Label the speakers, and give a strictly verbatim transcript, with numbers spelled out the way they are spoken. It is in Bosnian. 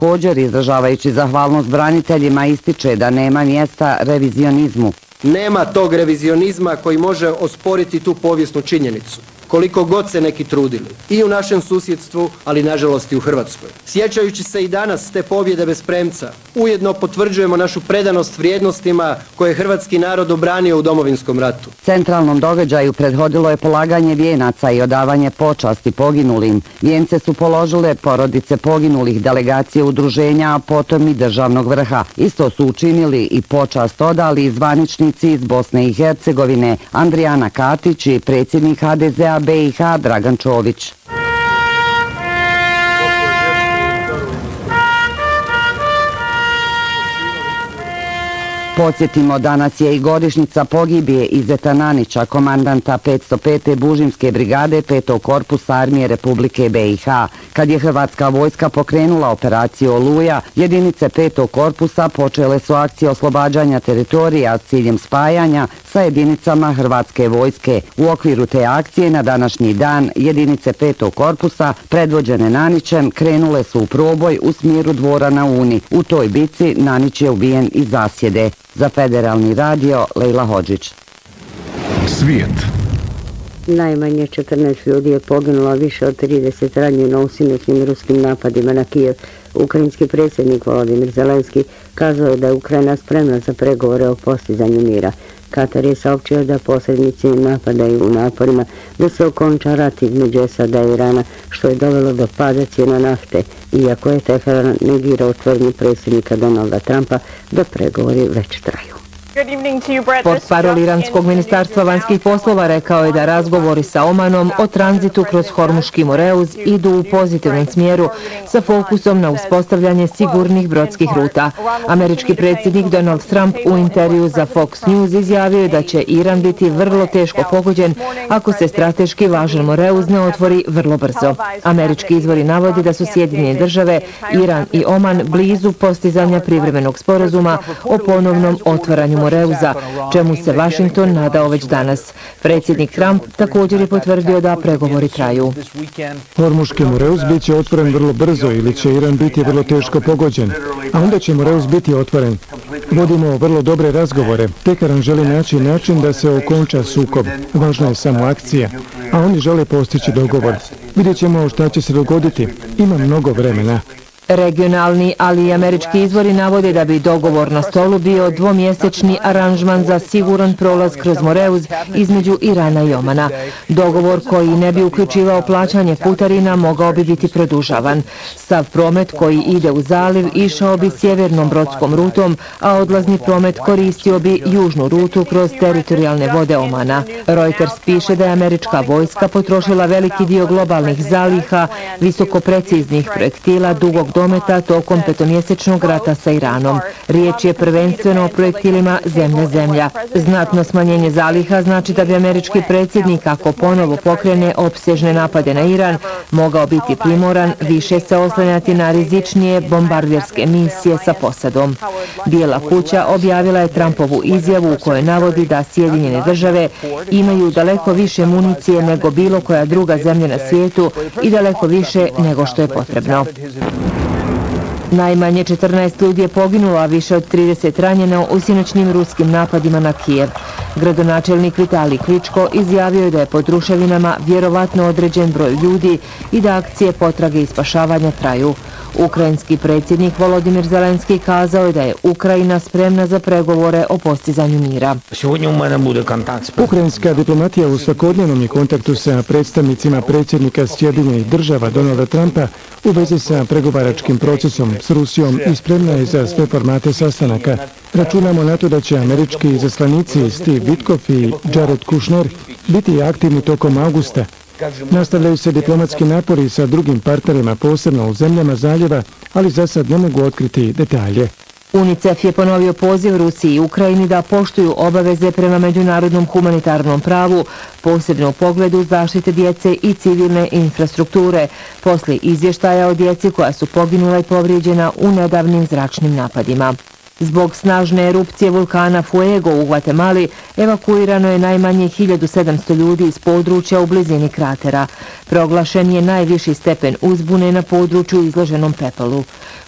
Speaker 1: Također, izražavajući zahvalnost braniteljima, ističe da nema mjesta revizionizmu.
Speaker 2: Nema tog revizionizma koji može osporiti tu povijesnu činjenicu, koliko god se neki trudili, i u našem susjedstvu, ali nažalost i u Hrvatskoj. Sjećajući se i danas te pobjede bez premca, ujedno potvrđujemo našu predanost vrijednostima koje je hrvatski narod obranio u Domovinskom ratu.
Speaker 1: Centralnom događaju prethodilo je polaganje vijenaca i odavanje počasti poginulim. Vijence su položile porodice poginulih, delegacije udruženja, a potom i državnog vrha. Isto su učinili i počast odali zvaničnici iz Bosne i Hercegovine, Andrijana Katić i predsjednik ha de ze a be i ha Dragan Čović. Podsjetimo, danas je i godišnjica pogibije Izeta Nanića, komandanta petsto pete Bužimske brigade petog korpusa armije Republike be i ha. Kad je hrvatska vojska pokrenula operaciju Oluja, jedinice petog korpusa počele su akcije oslobađanja teritorija s ciljem spajanja sa jedinicama hrvatske vojske. U okviru te akcije na današnji dan jedinice petog korpusa, predvođene Nanićem, krenule su u proboj u smjeru Dvora na Uni. U toj bici Nanić je ubijen iz zasjede. Za Federalni radio, Lejla Hodžić.
Speaker 3: Svijet.
Speaker 4: Najmanje četrnaest ljudi je poginulo, a više od trideset ranjeno u sinoćnim ruskim napadima na Kijev. Ukrajinski predsjednik Volodimir Zelenski kazao je da je Ukrajina spremna za pregovore o postizanju mira. Katar je saopćio da posrednici napadaju u naporima da se okonča rat između es a de i Irana, što je dovelo do pada cijena nafte, iako je Teheran negirao tvrdnju predsjednika Donalda Trumpa da pregovori već traju.
Speaker 5: Portparol iranskog ministarstva vanjskih poslova rekao je da razgovori sa Omanom o tranzitu kroz Hormuški Moreuz idu u pozitivnom smjeru sa fokusom na uspostavljanje sigurnih brodskih ruta. Američki predsjednik Donald Trump u intervju za Fox News izjavio je da će Iran biti vrlo teško pogođen ako se strateški važan Moreuz ne otvori vrlo brzo. Američki izvori navodi da su Sjedinjene države, Iran i Oman blizu postizanja privremenog sporazuma o ponovnom otvaranju Moreuza, čemu se Washington nadao već danas. Predsjednik Trump također je potvrdio da pregovori traju.
Speaker 6: Hormuški Moreuz bit će otvoren vrlo brzo ili će Iran biti vrlo teško pogođen, a onda će Moreuz biti otvoren. Vodimo vrlo dobre razgovore. Teheran želi naći način da se okonča sukob. Važna je samo akcija, a oni žele postići dogovor. Vidjet ćemo šta će se dogoditi. Ima mnogo vremena.
Speaker 5: Regionalni, ali i američki izvori navode da bi dogovor na stolu bio dvomjesečni aranžman za siguran prolaz kroz Moreuz između Irana i Omana. Dogovor koji ne bi uključivao plaćanje putarina mogao bi biti produžavan. Sav promet koji ide u zaliv išao bi sjevernom brodskom rutom, a odlazni promet koristio bi južnu rutu kroz teritorijalne vode Omana. Reuters piše da je američka vojska potrošila veliki dio globalnih zaliha visokopreciznih projektila dugog dometa tokom petomjesečnog rata sa Iranom. Riječ je prvenstveno o projektilima zemlja-zemlja. Znatno smanjenje zaliha znači da bi američki predsjednik, ako ponovo pokrene opsežne napade na Iran, mogao biti primoran više se oslanjati na rizičnije bombarderske misije sa posadom. Bijela kuća objavila je Trumpovu izjavu u kojoj navodi da Sjedinjene države imaju daleko više municije nego bilo koja druga zemlja na svijetu i daleko više nego što je potrebno. Najmanje četrnaest ljudi je poginulo, a više od trideset ranjeno u sinoćnim ruskim napadima na Kijev. Gradonačelnik Vitalij Kličko izjavio je da je pod ruševinama vjerovatno određen broj ljudi i da akcije potrage i spašavanja traju. Ukrajinski predsjednik Volodimir Zelenski kazao je da je Ukrajina spremna za pregovore o postizanju mira.
Speaker 6: Ukrajinska diplomatija u svakodnevnom je kontaktu sa predstavnicima predsjednika Sjedinjenih država Donalda Trumpa u vezi sa pregovaračkim procesom s Rusijom i spremna je za sve formate sastanaka. Računamo na to da će američki izaslanici Steve Witkoff i Jared Kushner biti aktivni tokom augusta. Nastavljaju se diplomatski napori sa drugim partnerima, posebno u zemljama zaljeva, ali za sad ne mogu otkriti detalje.
Speaker 5: UNICEF je ponovio poziv Rusiji i Ukrajini da poštuju obaveze prema međunarodnom humanitarnom pravu, posebno u pogledu zaštite djece i civilne infrastrukture, poslije izvještaja o djeci koja su poginula i povrijeđena u nedavnim zračnim napadima. Zbog snažne erupcije vulkana Fuego u Gvatemali evakuirano je najmanje hiljadu sedamsto ljudi iz područja u blizini kratera. Proglašen je najviši stepen uzbune na području izloženom pepelu.